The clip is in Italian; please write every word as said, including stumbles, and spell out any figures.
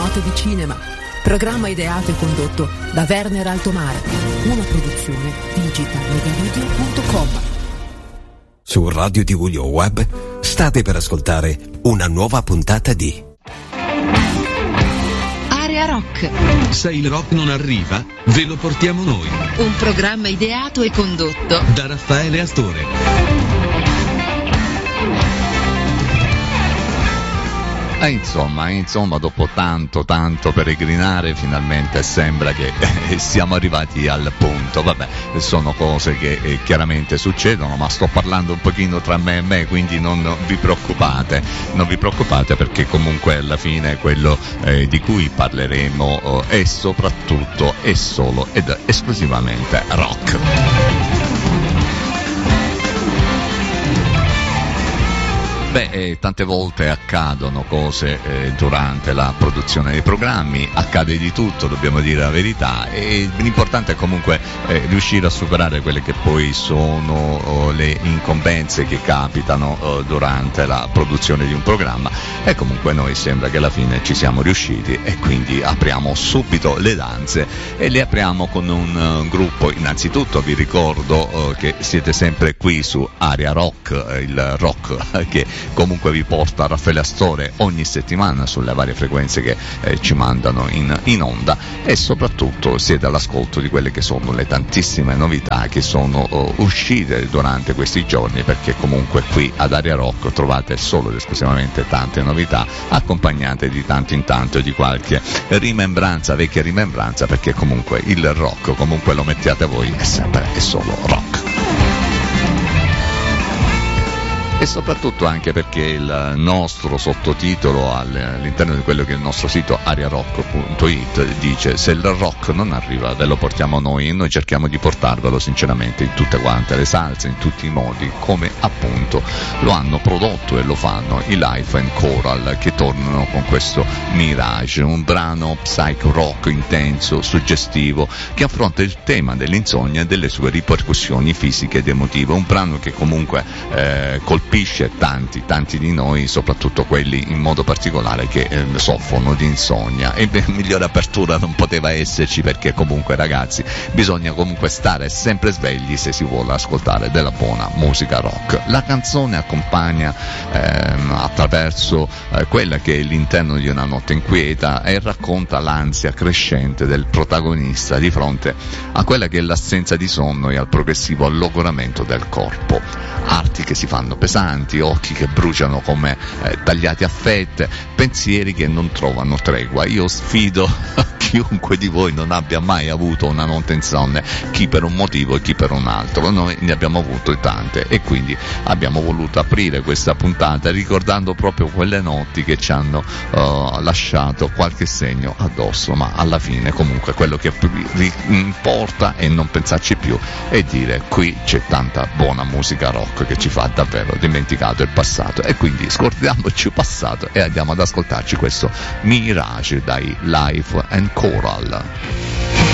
Note di cinema. Programma ideato e condotto da Werner Altomare. Una produzione digital media video punto com. Su Radio tivù Web state per ascoltare una nuova puntata di Area Rock. Se il rock non arriva, ve lo portiamo noi. Un programma ideato e condotto da Raffaele Astore. E insomma, insomma, dopo tanto, tanto peregrinare, finalmente sembra che eh, siamo arrivati al punto. Vabbè, sono cose che eh, chiaramente succedono, ma sto parlando un pochino tra me e me, quindi non, non vi preoccupate, non vi preoccupate perché comunque alla fine quello eh, di cui parleremo eh, è soprattutto e solo ed esclusivamente rock. Beh, eh, tante volte accadono cose eh, durante la produzione dei programmi, accade di tutto, dobbiamo dire la verità, e l'importante è comunque eh, riuscire a superare quelle che poi sono oh, le incombenze che capitano oh, durante la produzione di un programma, e comunque noi sembra che alla fine ci siamo riusciti, e quindi apriamo subito le danze e le apriamo con un uh, gruppo. Innanzitutto vi ricordo uh, che siete sempre qui su Area Rock, uh, il rock che comunque vi porta Raffaele Astore ogni settimana sulle varie frequenze che eh, ci mandano in, in onda, e soprattutto siete all'ascolto di quelle che sono le tantissime novità che sono uh, uscite durante questi giorni, perché comunque qui ad Area Rock trovate solo ed esclusivamente tante novità, accompagnate di tanto in tanto di qualche rimembranza, vecchia rimembranza, perché comunque il rock, comunque lo mettiate voi, è sempre e solo rock. E soprattutto anche perché il nostro sottotitolo all'interno di quello che è il nostro sito ariarock punto it dice: se il rock non arriva ve lo portiamo noi, e noi cerchiamo di portarvelo sinceramente in tutte quante le salse, in tutti i modi, come appunto lo hanno prodotto e lo fanno i Life and Choral, che tornano con questo Mirage, un brano psych rock intenso, suggestivo, che affronta il tema dell'insonnia e delle sue ripercussioni fisiche ed emotive, un brano che comunque eh, colpisce tanti, tanti di noi, soprattutto quelli in modo particolare che eh, soffrono di insonnia, e beh, migliore apertura non poteva esserci, perché comunque ragazzi bisogna comunque stare sempre svegli se si vuole ascoltare della buona musica rock. La canzone accompagna ehm, attraverso eh, quella che è l'interno di una notte inquieta, e racconta l'ansia crescente del protagonista di fronte a quella che è l'assenza di sonno e al progressivo allogoramento del corpo. Arti che si fanno pesanti, occhi che bruciano come eh, tagliati a fette, pensieri che non trovano tregua. Io sfido chiunque di voi non abbia mai avuto una notte insonne, chi per un motivo e chi per un altro. Noi ne abbiamo avute tante, e quindi abbiamo voluto aprire questa puntata ricordando proprio quelle notti che ci hanno uh, lasciato qualche segno addosso, ma alla fine comunque quello che vi importa è non pensarci più e dire: qui c'è tanta buona musica rock che ci fa davvero dimenticato il passato, e quindi scordiamoci il passato e andiamo ad ascoltarci questo Mirage dai Life and Choral.